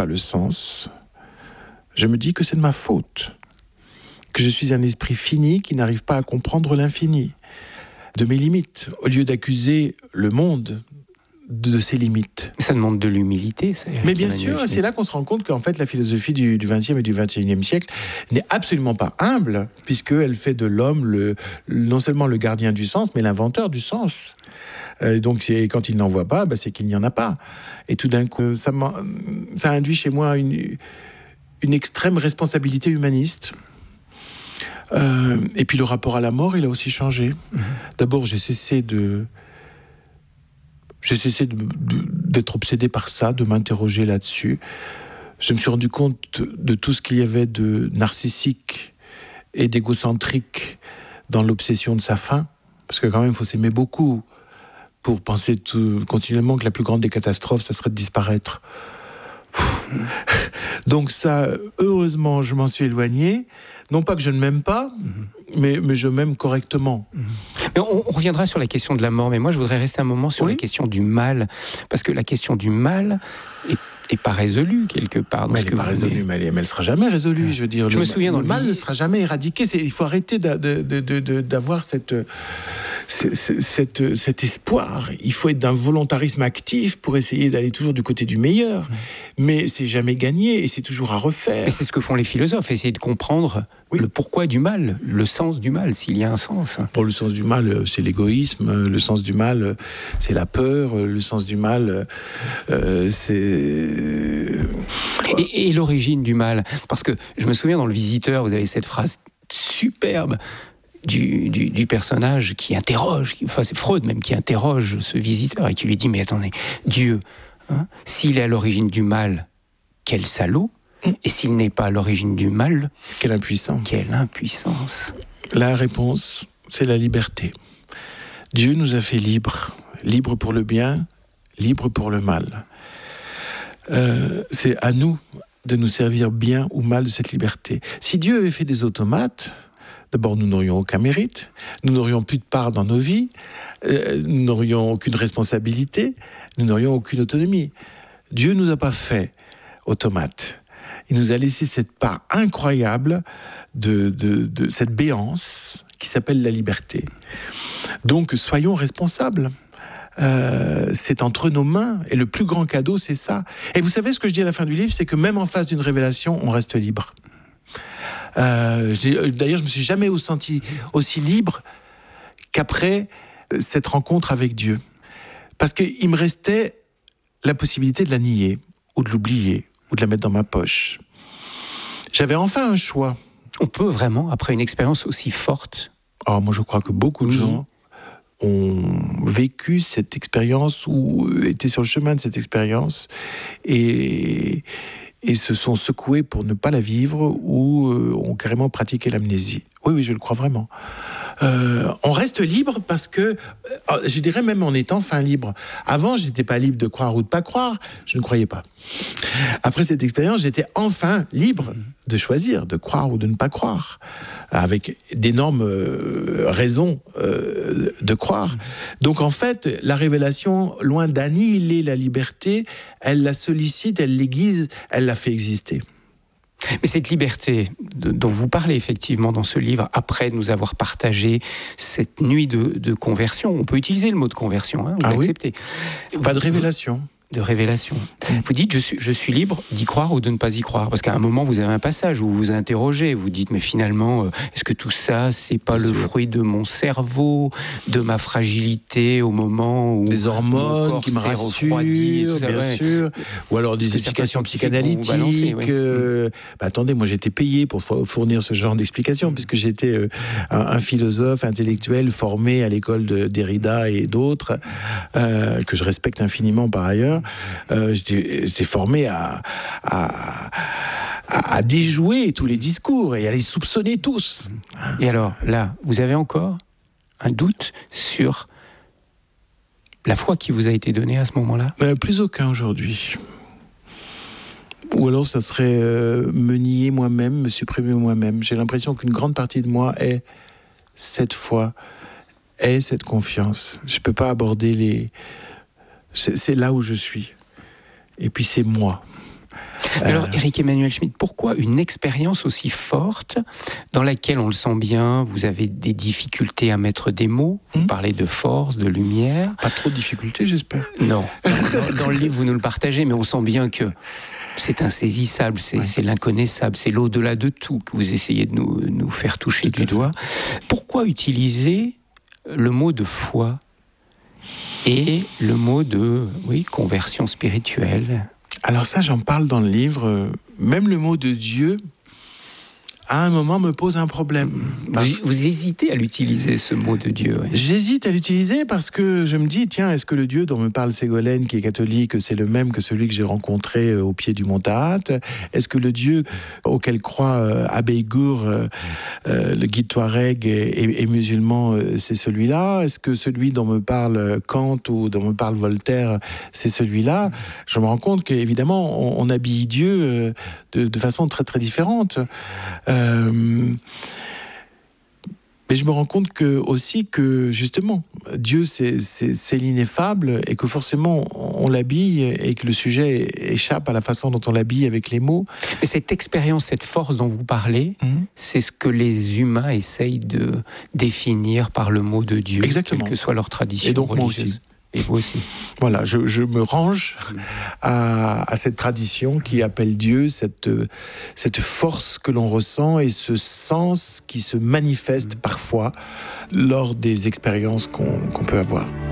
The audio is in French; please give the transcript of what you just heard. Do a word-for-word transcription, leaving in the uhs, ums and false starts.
pas le sens, je me dis que c'est de ma faute, que je suis un esprit fini qui n'arrive pas à comprendre l'infini, de mes limites, au lieu d'accuser le monde de ses limites. Ça demande de l'humilité. Ça, Mais bien sûr, c'est là qu'on se rend compte qu'en fait, la philosophie du, du vingtième et du vingt et unième siècle n'est absolument pas humble, puisqu'elle fait de l'homme le, non seulement le gardien du sens, mais l'inventeur du sens. Euh, donc, c'est, quand il n'en voit pas, bah, c'est qu'il n'y en a pas. Et tout d'un coup, ça, ça induit chez moi une, une extrême responsabilité humaniste. Euh, et puis le rapport à la mort, il a aussi changé. Mmh. D'abord, j'ai cessé de... J'ai cessé de, de, d'être obsédé par ça, de m'interroger là-dessus. Je me suis rendu compte de tout ce qu'il y avait de narcissique et d'égocentrique dans l'obsession de sa fin. Parce que quand même, il faut s'aimer beaucoup pour penser tout, continuellement que la plus grande des catastrophes, ça serait de disparaître. Mmh. Donc ça, heureusement, je m'en suis éloigné. Non pas que je ne m'aime pas, mmh. mais, mais je m'aime correctement. Mmh. Mais on, on reviendra sur la question de la mort, mais moi je voudrais rester un moment sur oui. la question du mal, parce que la question du mal est, est pas résolue quelque part. Mais elle n'est pas résolue, mais elle ne sera jamais résolue. Je veux dire, je le, me souviens le dans le mal visite... ne sera jamais éradiqué. C'est, il faut arrêter de, de, de, de, de, d'avoir cette... C'est, c'est, cette, cet espoir. Il faut être d'un volontarisme actif pour essayer d'aller toujours du côté du meilleur. Mmh. Mais c'est jamais gagné et c'est toujours à refaire. Et c'est ce que font les philosophes, essayer de comprendre oui. le pourquoi du mal, le sens du mal, s'il y a un sens. Pour le sens du mal, c'est l'égoïsme. Le sens du mal, c'est la peur. Le sens du mal, euh, c'est... Et, et l'origine du mal. Parce que je me souviens dans Le Visiteur, vous avez cette phrase superbe Du, du, du personnage qui interroge, qui, enfin c'est Freud même qui interroge ce visiteur et qui lui dit mais attendez, Dieu, hein, s'il est à l'origine du mal, quel salaud, et s'il n'est pas à l'origine du mal, quelle impuissance. Quelle impuissance. La réponse, c'est la liberté. Dieu nous a fait libres, libres pour le bien, libres pour le mal. Euh, c'est à nous de nous servir bien ou mal de cette liberté. Si Dieu avait fait des automates, d'abord, nous n'aurions aucun mérite, nous n'aurions plus de part dans nos vies, euh, nous n'aurions aucune responsabilité, nous n'aurions aucune autonomie. Dieu ne nous a pas fait automates. Il nous a laissé cette part incroyable de, de, de cette béance qui s'appelle la liberté. Donc, soyons responsables. Euh, c'est entre nos mains, et le plus grand cadeau, c'est ça. Et vous savez ce que je dis à la fin du livre, c'est que même en face d'une révélation, on reste libre. Euh, d'ailleurs, je me suis jamais senti aussi libre qu'après cette rencontre avec Dieu, parce qu'il me restait la possibilité de la nier ou de l'oublier ou de la mettre dans ma poche. J'avais enfin un choix. On peut vraiment, après une expérience aussi forte. Oh, moi, je crois que beaucoup de oui. gens ont vécu cette expérience ou étaient sur le chemin de cette expérience et et se sont secoués pour ne pas la vivre ou euh, ont carrément pratiqué l'amnésie. Oui, oui, je le crois vraiment. Euh, on reste libre parce que, euh, je dirais même en étant fin libre. Avant, je n'étais pas libre de croire ou de pas croire, je ne croyais pas. Après cette expérience, j'étais enfin libre de choisir, de croire ou de ne pas croire, avec d'énormes euh, raisons euh, de croire. Donc en fait, la révélation, loin d'annihiler la liberté, elle la sollicite, elle l'aiguise, elle la fait exister. Mais cette liberté de, dont vous parlez effectivement dans ce livre, après nous avoir partagé cette nuit de, de conversion, on peut utiliser le mot de conversion, hein, vous ah l'acceptez. Oui Pas de révélation. De révélation. Vous dites, je suis, je suis libre d'y croire ou de ne pas y croire. Parce qu'à un moment, vous avez un passage où vous vous interrogez. Vous dites, mais finalement, est-ce que tout ça, c'est pas Bien le sûr. fruit de mon cerveau, de ma fragilité au moment où des hormones mon corps qui me rassurent, tout ça, bien ouais. sûr. Ou alors des explications psychanalytiques. Balancer, oui. euh, bah, attendez, moi j'étais payé pour fournir ce genre d'explications, mmh. puisque j'étais euh, un, un philosophe intellectuel formé à l'école de Derrida et d'autres, euh, que je respecte infiniment par ailleurs. Euh, j'étais, j'étais formé à, à, à, à déjouer tous les discours et à les soupçonner tous. Et alors, là, vous avez encore un doute sur la foi qui vous a été donnée à ce moment-là ? euh, Plus aucun aujourd'hui. Ou alors ça serait euh, me nier moi-même, me supprimer moi-même. J'ai l'impression qu'une grande partie de moi est cette foi, est cette confiance. Je ne peux pas aborder les... C'est, c'est là où je suis. Et puis c'est moi. Alors, Euh, Éric Emmanuel Schmitt, pourquoi une expérience aussi forte, dans laquelle, on le sent bien, vous avez des difficultés à mettre des mots, vous Mmh. parlez de force, de lumière. Pas trop de difficultés, j'espère. Non, dans, dans le livre, vous nous le partagez, mais on sent bien que c'est insaisissable, c'est, Ouais. c'est l'inconnaissable, c'est l'au-delà de tout que vous essayez de nous, nous faire toucher Tout à du fait. doigt. Pourquoi utiliser le mot de foi et le mot de, oui, conversion spirituelle? Alors ça, j'en parle dans le livre. Même le mot de Dieu, à un moment, me pose un problème. Parce- Vous, vous hésitez à l'utiliser, ce mot de Dieu. Oui. J'hésite à l'utiliser parce que je me dis, tiens, est-ce que le Dieu dont me parle Ségolène, qui est catholique, c'est le même que celui que j'ai rencontré euh, au pied du mont Tahat? Est-ce que le Dieu auquel croit euh, Abbé Gour, euh, euh, le guide Touareg et, et, et musulman, euh, c'est celui-là? Est-ce que celui dont me parle Kant ou dont me parle Voltaire, c'est celui-là? Je me rends compte qu'évidemment, on, on habille Dieu euh, de, de façon très très différente. Euh, Mais je me rends compte que, aussi que, justement, Dieu, c'est, c'est, c'est l'ineffable et que forcément, on l'habille et que le sujet échappe à la façon dont on l'habille avec les mots. Mais cette expérience, cette force dont vous parlez, Mmh. c'est ce que les humains essayent de définir par le mot de Dieu, Exactement. quelle que soit leur tradition Et donc moi religieuse. aussi. Et vous aussi. Voilà, je, je me range à, à cette tradition qui appelle Dieu, cette, cette force que l'on ressent et ce sens qui se manifeste parfois lors des expériences qu'on, qu'on peut avoir.